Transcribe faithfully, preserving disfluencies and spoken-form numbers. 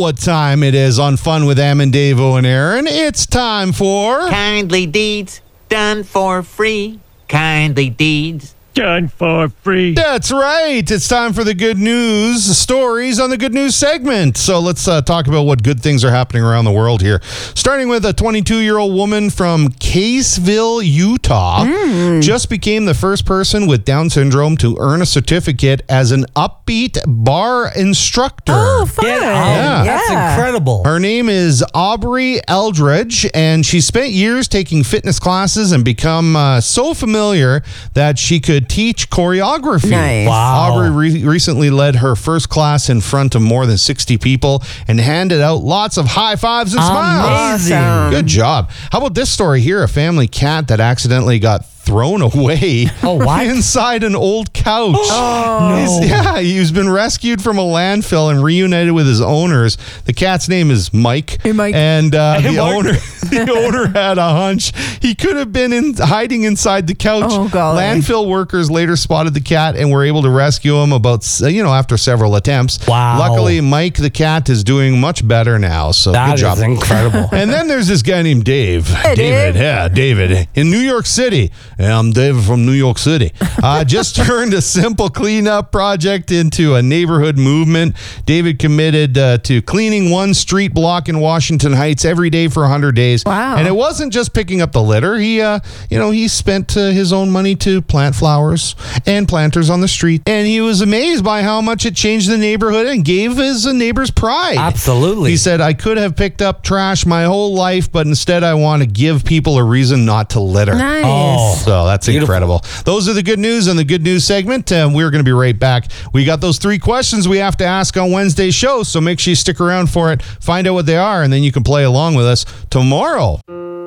what time it is on Fun with Am and Dave and Aaron. It's time for... Kindly deeds done for free. Kindly deeds done for free. That's right. It's time for the good news stories on the good news segment. So let's uh, talk about what good things are happening around the world here. Starting with a twenty-two-year-old woman from Caseville, Utah, mm. just became the first person with Down syndrome to earn a certificate as an upbeat bar instructor. Oh, fun. Get out. Yeah. That's incredible. Her name is Aubrey Eldridge, and she spent years taking fitness classes and become uh, so familiar that she could teach choreography. Nice. Wow. Aubrey re- recently led her first class in front of more than sixty people and handed out lots of high fives and smiles. Amazing. Awesome. Good job. How about this story here? A family cat that accidentally got thrown away Oh, what? inside an old couch. Oh, He's- yeah, he's been rescued from a landfill and reunited with his owners. The cat's name is Mike. Hey, Mike. And uh, Hey, the Mike. owner the owner had a hunch he could have been in hiding inside the couch. Oh, golly. Landfill workers later spotted the cat and were able to rescue him about, you know, after several attempts. Wow. Luckily, Mike the cat is doing much better now. So That good is job. incredible. And then there's this guy named Dave. Hey, David, Dave. yeah, David. In New York City. Yeah, I'm David from New York City. Uh, just turned a simple cleanup project into a neighborhood movement. David committed uh, to cleaning one street block in Washington Heights every day for one hundred days. Wow. And it wasn't just picking up the litter. He, uh, you know, he spent uh, his own money to plant flowers and planters on the street. And he was amazed by how much it changed the neighborhood and gave his uh, neighbors pride. Absolutely. He said, I could have picked up trash my whole life, but instead I want to give people a reason not to litter. Nice. Oh. So that's Beautiful. incredible. Those are the good news and the good news segment. Uh, we're going to be right back. We got those three questions we have to ask on Wednesday's show, so make sure you stick around for it. Find out what they are, and then you can play along with us tomorrow.